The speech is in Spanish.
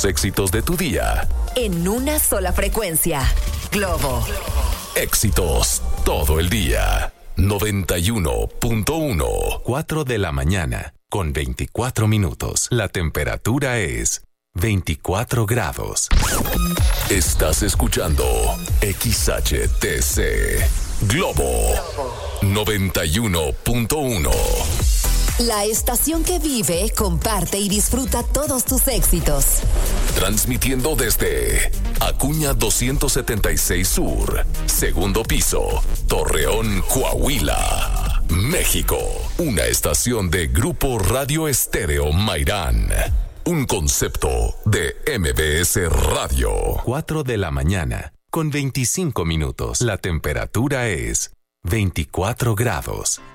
los éxitos de tu día. En una sola frecuencia. Globo. Éxitos todo el día. 91.1. 4 de la mañana, con 24 minutos. La temperatura es 24 grados. Estás escuchando XHTC Globo 91.1. La estación que vive, comparte y disfruta todos tus éxitos. Transmitiendo desde Acuña 276 Sur, segundo piso, Torreón, Coahuila, México. Una estación de Grupo Radio Estéreo Mairán. Un concepto de MBS Radio. 4 de la mañana, con 25 minutos. La temperatura es 24 grados.